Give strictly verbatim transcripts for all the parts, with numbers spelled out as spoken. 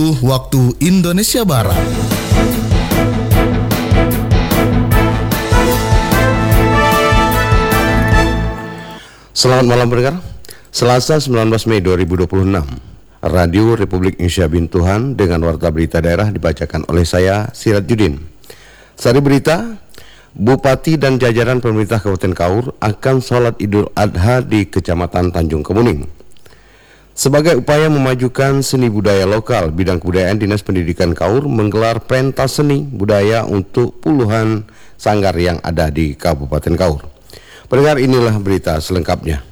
sepuluh waktu Indonesia Barat. Selamat malam pendengar. Selasa sembilan belas Mei dua ribu dua puluh enam. Radio Republik Indonesia Bintuhan dengan warta berita daerah dibacakan oleh saya, Sirajudin. Sari berita, Bupati dan jajaran pemerintah Kabupaten Kaur akan sholat Idul Adha di Kecamatan Tanjung Kemuning. Sebagai upaya memajukan seni budaya lokal, bidang kebudayaan Dinas Pendidikan Kaur menggelar pentas seni budaya untuk puluhan sanggar yang ada di Kabupaten Kaur. Pendengar, inilah berita selengkapnya.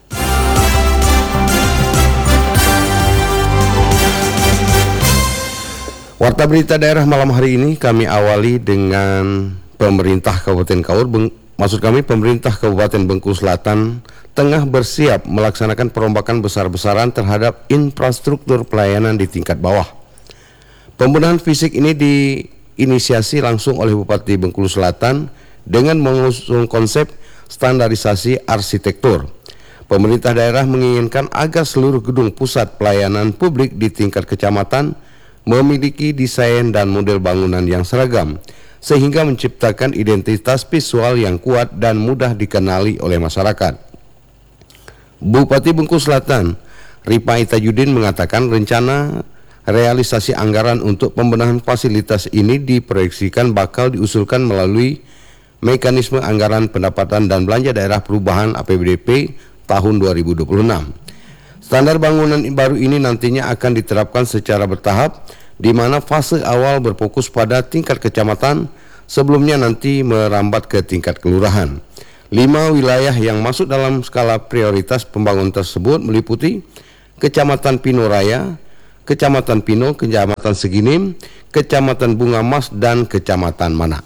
Warta berita daerah malam hari ini kami awali dengan pemerintah Kabupaten Kaur, maksud kami pemerintah Kabupaten Bengkulu Selatan tengah bersiap melaksanakan perombakan besar-besaran terhadap infrastruktur pelayanan di tingkat bawah. Pembenahan fisik ini diinisiasi langsung oleh Bupati Bengkulu Selatan dengan mengusung konsep standarisasi arsitektur. Pemerintah daerah menginginkan agar seluruh gedung pusat pelayanan publik di tingkat kecamatan memiliki desain dan model bangunan yang seragam, sehingga menciptakan identitas visual yang kuat dan mudah dikenali oleh masyarakat. Bupati Bengkulu Selatan, Ripa Itajudin, mengatakan rencana realisasi anggaran untuk pembenahan fasilitas ini diproyeksikan bakal diusulkan melalui mekanisme anggaran pendapatan dan belanja daerah perubahan A P B D P tahun dua ribu dua puluh enam. Standar bangunan baru ini nantinya akan diterapkan secara bertahap, di mana fase awal berfokus pada tingkat kecamatan, sebelumnya nanti merambat ke tingkat kelurahan. Lima wilayah yang masuk dalam skala prioritas pembangunan tersebut meliputi Kecamatan Pino Raya, Kecamatan Pino, Kecamatan Seginim, Kecamatan Bunga Mas, dan Kecamatan Manak.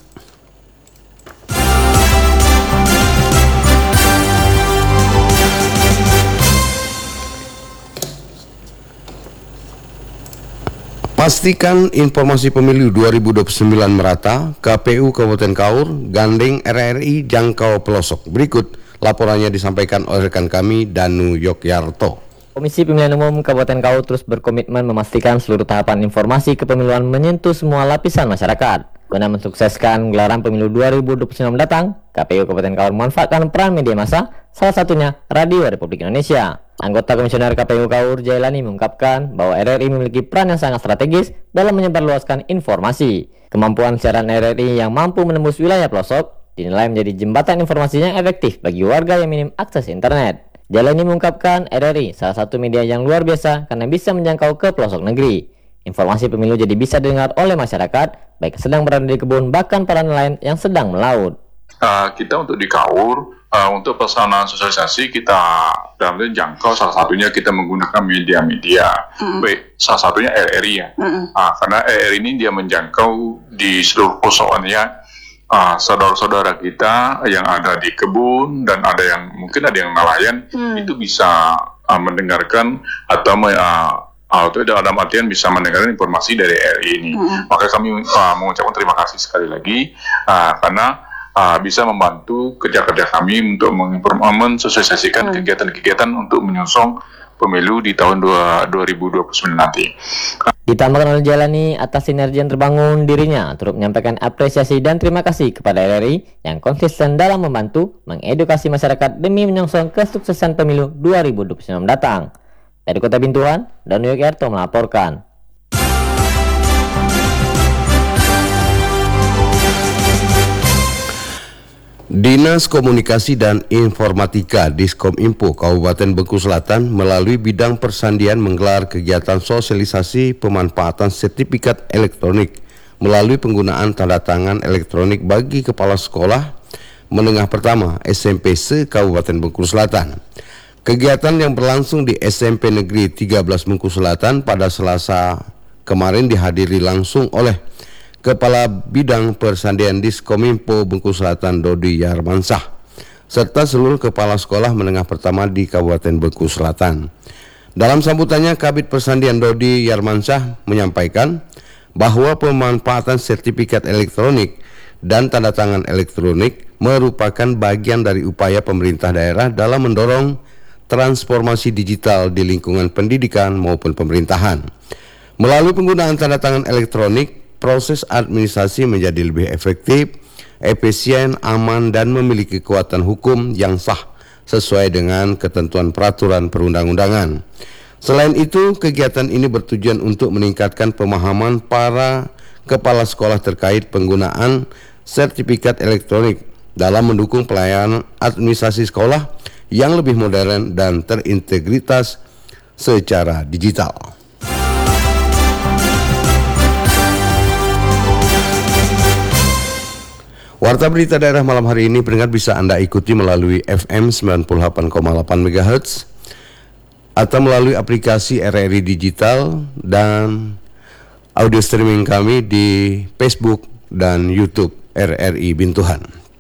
Pastikan informasi pemilu dua ribu dua puluh sembilan merata. K P U Kabupaten Kaur gandeng R R I jangkau pelosok. Berikut laporannya disampaikan oleh rekan kami Danu Yogyarto. Komisi Pemilihan Umum Kabupaten Kaur terus berkomitmen memastikan seluruh tahapan informasi kepemiluan menyentuh semua lapisan masyarakat. Guna mensukseskan gelaran pemilu dua ribu dua puluh sembilan mendatang, K P U Kabupaten Kaur memanfaatkan peran media massa, salah satunya Radio Republik Indonesia. Anggota Komisioner K P U Kaur Jailani mengungkapkan bahwa R R I memiliki peran yang sangat strategis dalam menyebarluaskan informasi. Kemampuan siaran R R I yang mampu menembus wilayah pelosok dinilai menjadi jembatan informasinya efektif bagi warga yang minim akses internet. Jailani mengungkapkan R R I salah satu media yang luar biasa karena bisa menjangkau ke pelosok negeri. Informasi pemilu jadi bisa didengar oleh masyarakat, baik sedang berada di kebun bahkan para nelayan yang sedang melaut. Uh, kita untuk di Kaur, uh, untuk pelaksanaan sosialisasi kita dalam jangkau, salah satunya kita menggunakan media-media, mm-hmm. baik salah satunya R R I ya, mm-hmm. uh, karena R R I ini dia menjangkau di seluruh pelosoknya, uh, saudara-saudara kita yang ada di kebun dan ada yang mungkin ada yang nelayan, mm. itu bisa uh, mendengarkan atau uh, atau dalam artian bisa mendengarkan informasi dari R R I ini. Mm. Maka kami uh, mengucapkan terima kasih sekali lagi uh, karena Uh, bisa membantu kerja-kerja kami untuk mensosialisasikan hmm. kegiatan-kegiatan untuk menyosong pemilu di tahun dua ribu dua puluh sembilan nanti. Ditambahkan oleh Jailani, atas sinergi yang terbangun dirinya turut menyampaikan apresiasi dan terima kasih kepada R R I yang konsisten dalam membantu mengedukasi masyarakat demi menyongsong kesuksesan pemilu dua ribu dua puluh sembilan mendatang. Dari Kota Bintuan, Danu Yogyarto melaporkan. Dinas Komunikasi dan Informatika Diskominfo Kabupaten Bengkulu Selatan melalui bidang persandian menggelar kegiatan sosialisasi pemanfaatan sertifikat elektronik melalui penggunaan tanda tangan elektronik bagi kepala sekolah menengah pertama S M P se-Kabupaten Bengkulu Selatan. Kegiatan yang berlangsung di S M P Negeri tiga belas Bengkulu Selatan pada Selasa kemarin dihadiri langsung oleh Kepala Bidang Persandian Diskominfo Bengkulu Selatan Dodi Yarmansah serta seluruh kepala sekolah menengah pertama di Kabupaten Bengkulu Selatan. Dalam sambutannya, Kabid Persandian Dodi Yarmansah menyampaikan bahwa pemanfaatan sertifikat elektronik dan tanda tangan elektronik merupakan bagian dari upaya pemerintah daerah dalam mendorong transformasi digital di lingkungan pendidikan maupun pemerintahan. Melalui penggunaan tanda tangan elektronik, proses administrasi menjadi lebih efektif, efisien, aman, dan memiliki kekuatan hukum yang sah sesuai dengan ketentuan peraturan perundang-undangan. Selain itu, kegiatan ini bertujuan untuk meningkatkan pemahaman para kepala sekolah terkait penggunaan sertifikat elektronik dalam mendukung pelayanan administrasi sekolah yang lebih modern dan terintegritas secara digital. Warta berita daerah malam hari ini pendengar bisa Anda ikuti melalui F M sembilan puluh delapan koma delapan megahertz atau melalui aplikasi R R I Digital dan audio streaming kami di Facebook dan YouTube R R I Bintuhan.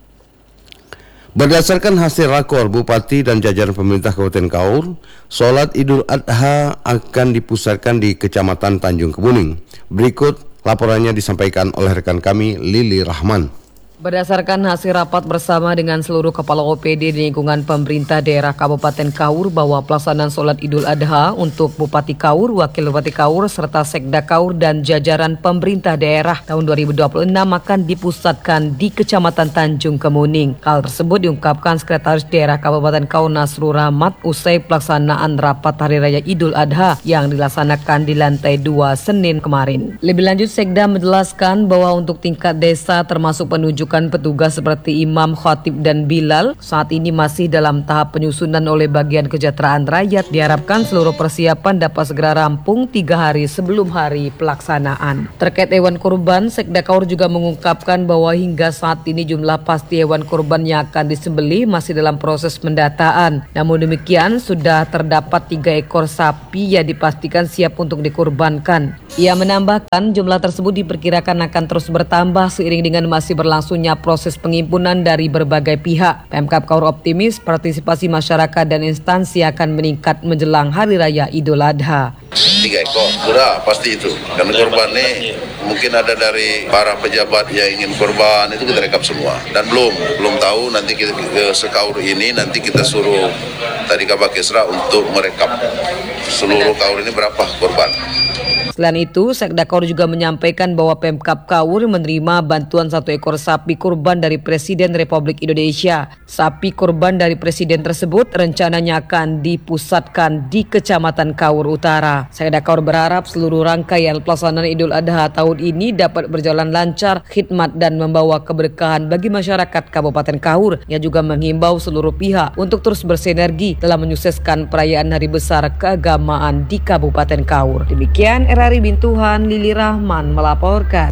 Berdasarkan hasil rakor Bupati dan jajaran pemerintah Kabupaten Kaur, sholat Idul Adha akan dipusatkan di Kecamatan Tanjung Kemuning. Berikut laporannya disampaikan oleh rekan kami Lili Rahman. Berdasarkan hasil rapat bersama dengan seluruh kepala O P D di lingkungan pemerintah daerah Kabupaten Kaur bahwa pelaksanaan sholat Idul Adha untuk Bupati Kaur, Wakil Bupati Kaur, serta Sekda Kaur dan jajaran pemerintah daerah tahun dua ribu dua puluh enam akan dipusatkan di Kecamatan Tanjung Kemuning. Hal tersebut diungkapkan Sekretaris Daerah Kabupaten Kaur Nasrul Rahmat usai pelaksanaan rapat Hari Raya Idul Adha yang dilaksanakan di lantai dua Senin kemarin. Lebih lanjut, Sekda menjelaskan bahwa untuk tingkat desa termasuk penunjukan petugas seperti imam, khatib, dan bilal saat ini masih dalam tahap penyusunan oleh bagian kesejahteraan rakyat. Diharapkan seluruh persiapan dapat segera rampung tiga hari sebelum hari pelaksanaan. Terkait hewan kurban, Sekda Kaur juga mengungkapkan bahwa hingga saat ini jumlah pasti hewan kurban yang akan disembelih masih dalam proses pendataan. Namun demikian, sudah terdapat tiga ekor sapi yang dipastikan siap untuk dikurbankan. Ia menambahkan jumlah tersebut diperkirakan akan terus bertambah seiring dengan masih berlangsung proses pengimpunan dari berbagai pihak. Pemkab Kaur optimis partisipasi masyarakat dan instansi akan meningkat menjelang Hari Raya Idul Adha. Tiga ekor, sudah pasti itu. Karena korban ini mungkin ada dari para pejabat yang ingin korban, itu kita rekap semua. Dan belum, belum tahu nanti kita sekaur ini nanti kita suruh tadi Kabak Kesra untuk merekap seluruh kaur ini berapa korban. Selain itu, Sekda Kaur juga menyampaikan bahwa Pemkab Kaur menerima bantuan satu ekor sapi kurban dari Presiden Republik Indonesia. Sapi kurban dari Presiden tersebut rencananya akan dipusatkan di Kecamatan Kaur Utara. Sekda Kaur berharap seluruh rangkaian pelaksanaan Idul Adha tahun ini dapat berjalan lancar, khidmat, dan membawa keberkahan bagi masyarakat Kabupaten Kaur. Ia juga menghimbau seluruh pihak untuk terus bersinergi dalam menyukseskan perayaan hari besar keagamaan di Kabupaten Kaur. Demikian R R I Bintuhan, Lili Rahman melaporkan.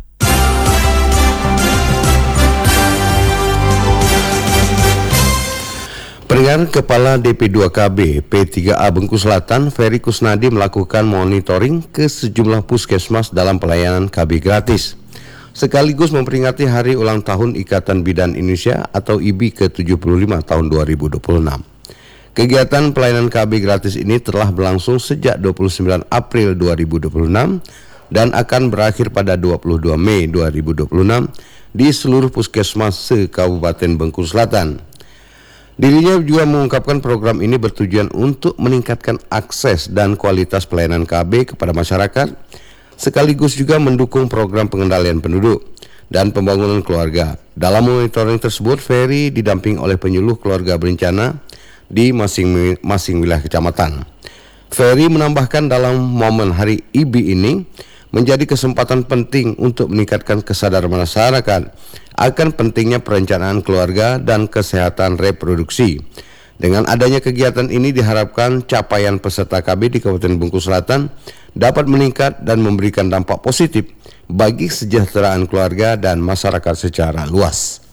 Pendengar, Kepala D P dua K B P tiga A Bengkulu Selatan, Ferry Kusnadi melakukan monitoring ke sejumlah puskesmas dalam pelayanan K B gratis, sekaligus memperingati hari ulang tahun Ikatan Bidan Indonesia atau I B I ke tujuh puluh lima tahun dua ribu dua puluh enam. Kegiatan pelayanan K B gratis ini telah berlangsung sejak dua puluh sembilan April dua ribu dua puluh enam dan akan berakhir pada dua puluh dua Mei dua ribu dua puluh enam di seluruh puskesmas se-Kabupaten Bengkulu Selatan. Dirinya juga mengungkapkan program ini bertujuan untuk meningkatkan akses dan kualitas pelayanan K B kepada masyarakat, sekaligus juga mendukung program pengendalian penduduk dan pembangunan keluarga. Dalam monitoring tersebut, Ferry didamping oleh penyuluh keluarga berencana di masing-masing wilayah kecamatan. Ferry menambahkan dalam momen Hari I B I ini menjadi kesempatan penting untuk meningkatkan kesadaran masyarakat akan pentingnya perencanaan keluarga dan kesehatan reproduksi. Dengan adanya kegiatan ini diharapkan capaian peserta K B di Kabupaten Bengkulu Selatan dapat meningkat dan memberikan dampak positif bagi kesejahteraan keluarga dan masyarakat secara luas.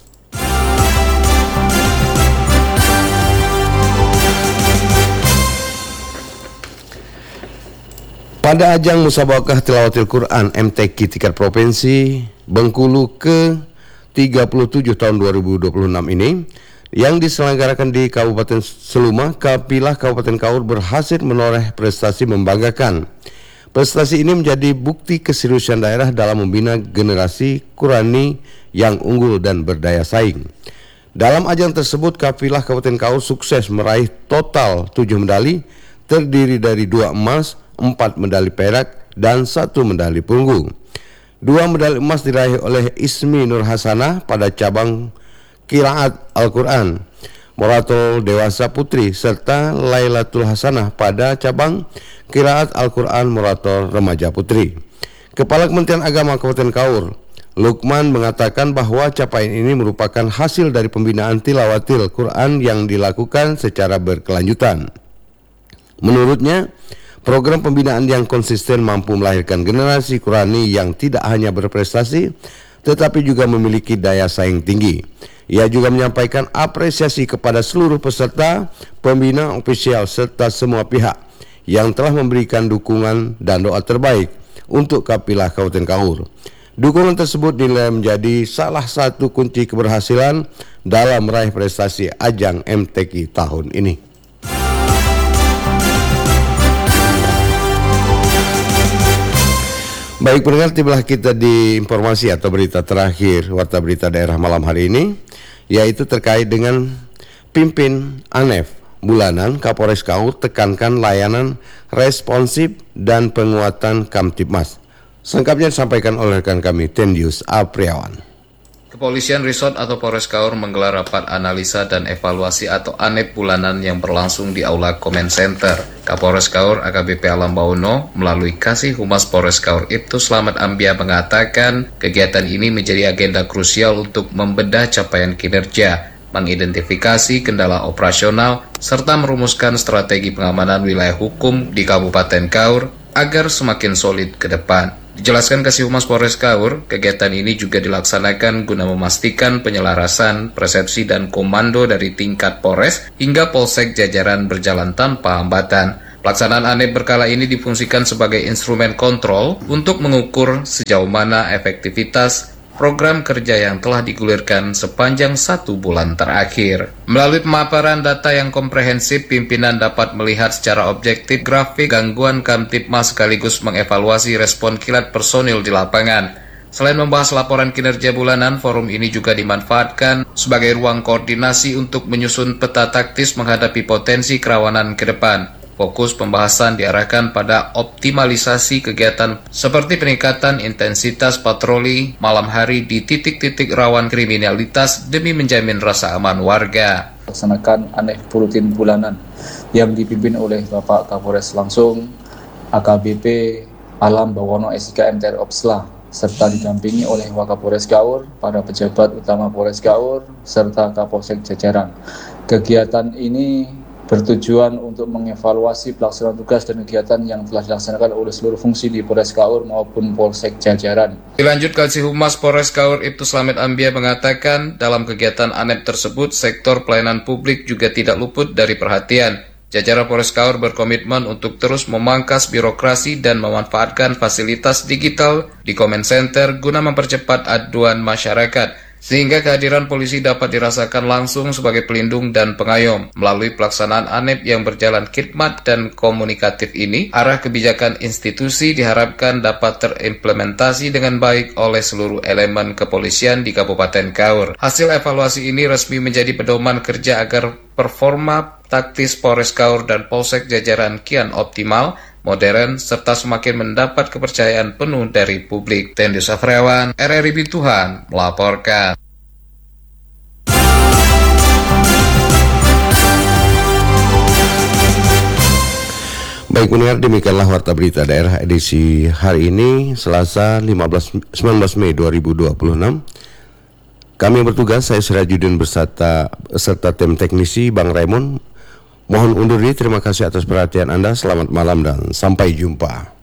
Pada ajang Musabaqah Tilawatil Quran M T Q tingkat provinsi Bengkulu ke tiga puluh tujuh tahun dua ribu dua puluh enam ini yang diselenggarakan di Kabupaten Seluma, Kapilah Kabupaten Kaur berhasil menoreh prestasi membanggakan. Prestasi ini menjadi bukti keseriusan daerah dalam membina generasi Qurani yang unggul dan berdaya saing. Dalam ajang tersebut, Kapilah Kabupaten Kaur sukses meraih total tujuh medali, terdiri dari dua emas, empat medali perak, dan satu medali perunggu. Dua medali emas diraih oleh Ismi Nur Hasanah pada cabang Qiraat Al-Quran Moratul Dewasa Putri serta Lailatul Hasanah pada cabang Qiraat Al-Quran Moratul Remaja Putri. Kepala Kementerian Agama Kabupaten Kaur, Lukman, mengatakan bahwa capaian ini merupakan hasil dari pembinaan tilawatil Quran yang dilakukan secara berkelanjutan. Menurutnya, program pembinaan yang konsisten mampu melahirkan generasi Qurani yang tidak hanya berprestasi, tetapi juga memiliki daya saing tinggi. Ia juga menyampaikan apresiasi kepada seluruh peserta, pembina ofisial, serta semua pihak yang telah memberikan dukungan dan doa terbaik untuk Kapilah Kabupaten Kaur. Dukungan tersebut dinilai menjadi salah satu kunci keberhasilan dalam meraih prestasi ajang M T Q tahun ini. Baik pendengar, tibalah kita di informasi atau berita terakhir Warta Berita Daerah malam hari ini, yaitu terkait dengan pimpin ANEF bulanan. Kapolres Kaur tekankan layanan responsif dan penguatan Kamtibmas. Selengkapnya disampaikan oleh rekan kami Tendius Apriawan. Kepolisian Resort atau Polres Kaur menggelar rapat analisa dan evaluasi atau ANEF bulanan yang berlangsung di Aula Comment Center. Kapolres Kaur A K B P Alam Bauno melalui Kasih Humas Polres Kaur Ibtu Slamet Ambia mengatakan kegiatan ini menjadi agenda krusial untuk membedah capaian kinerja, mengidentifikasi kendala operasional, serta merumuskan strategi pengamanan wilayah hukum di Kabupaten Kaur agar semakin solid ke depan. Dijelaskan Kasih Humas Polres Kaur, kegiatan ini juga dilaksanakan guna memastikan penyelarasan, persepsi, dan komando dari tingkat Polres hingga Polsek jajaran berjalan tanpa hambatan. Pelaksanaan ANEF berkala ini difungsikan sebagai instrumen kontrol untuk mengukur sejauh mana efektivitas program kerja yang telah digulirkan sepanjang satu bulan terakhir. Melalui pemaparan data yang komprehensif, pimpinan dapat melihat secara objektif grafik gangguan Kamtibmas sekaligus mengevaluasi respon kilat personil di lapangan. Selain membahas laporan kinerja bulanan, forum ini juga dimanfaatkan sebagai ruang koordinasi untuk menyusun peta taktis menghadapi potensi kerawanan ke depan. Fokus pembahasan diarahkan pada optimalisasi kegiatan seperti peningkatan intensitas patroli malam hari di titik-titik rawan kriminalitas demi menjamin rasa aman warga. Laksanakan ANEF rutin bulanan yang dipimpin oleh Bapak Kapolres langsung, A K B P Alam Bawono S I K M T R Opsla, serta didampingi oleh Wakapolres Kaur, para pejabat utama Polres Kaur, serta Kapolsek jajaran. Kegiatan ini bertujuan untuk mengevaluasi pelaksanaan tugas dan kegiatan yang telah dilaksanakan oleh seluruh fungsi di Polres Kaur maupun Polsek jajaran. Dilanjut, Kasih Humas Polres Kaur Ibtu Slamet Ambia mengatakan dalam kegiatan ANEF tersebut sektor pelayanan publik juga tidak luput dari perhatian. Jajaran Polres Kaur berkomitmen untuk terus memangkas birokrasi dan memanfaatkan fasilitas digital di Comment Center guna mempercepat aduan masyarakat, sehingga kehadiran polisi dapat dirasakan langsung sebagai pelindung dan pengayom. Melalui pelaksanaan ANEF yang berjalan khidmat dan komunikatif ini, arah kebijakan institusi diharapkan dapat terimplementasi dengan baik oleh seluruh elemen kepolisian di Kabupaten Kaur. Hasil evaluasi ini resmi menjadi pedoman kerja agar performa taktis Polres Kaur dan Polsek jajaran kian optimal, modern, serta semakin mendapat kepercayaan penuh dari publik. Tendius Afriawan, R R I Bintuhan, melaporkan. Baik pendengar, demikianlah Warta Berita Daerah edisi hari ini, Selasa sembilan belas Mei dua ribu dua puluh enam. Kami bertugas, saya Sirajuddin beserta, beserta tim teknisi Bang Raymond. Mohon undur diri, terima kasih atas perhatian Anda, selamat malam dan sampai jumpa.